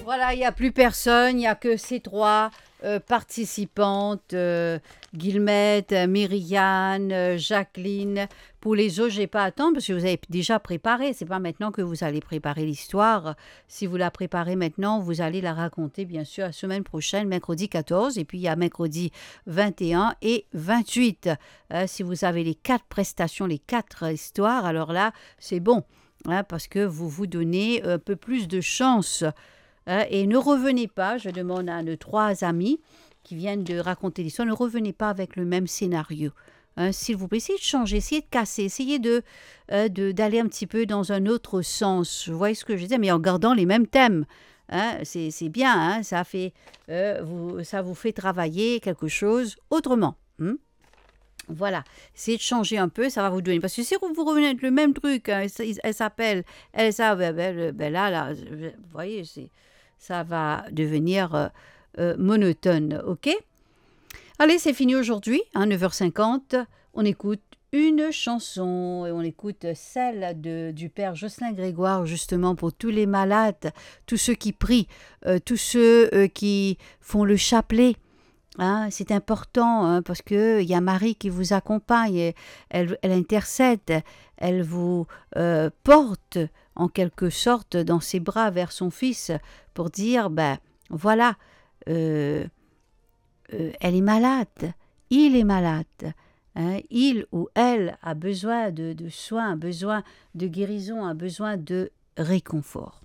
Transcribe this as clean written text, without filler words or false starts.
Voilà, il n'y a plus personne, il n'y a que ces trois participantes, Guillemette, Myriane, Jacqueline. Pour les autres, je n'ai pas à attendre parce que vous avez déjà préparé. C'est pas maintenant que vous allez préparer l'histoire. Si vous la préparez maintenant, vous allez la raconter, bien sûr, la semaine prochaine, mercredi 14. Et puis, il y a mercredi 21 et 28. Si vous avez les quatre prestations, les quatre histoires, alors là, c'est bon. Parce que vous vous donnez un peu plus de chance. Et ne revenez pas, je demande à nos trois amis qui viennent de raconter l'histoire, ne revenez pas avec le même scénario. S'il vous plaît, essayez de changer, essayez de casser, essayez d'aller un petit peu dans un autre sens. Vous voyez ce que je dis, mais en gardant les mêmes thèmes. C'est bien, ça vous fait travailler quelque chose autrement. Voilà, essayez de changer un peu, ça va vous donner. Parce que si vous revenez avec le même truc, elle s'appelle Elsa, là, vous voyez, ça va devenir monotone, ok? Allez, c'est fini aujourd'hui, 9h50. On écoute une chanson et on écoute celle du Père Jocelyn Grégoire, justement pour tous les malades, tous ceux qui prient, tous ceux qui font le chapelet. C'est important parce qu'il y a Marie qui vous accompagne, et elle intercède, elle vous porte en quelque sorte dans ses bras vers son fils pour dire, voilà, elle est malade, il est malade, il ou elle a besoin de soins, a besoin de guérison, a besoin de réconfort.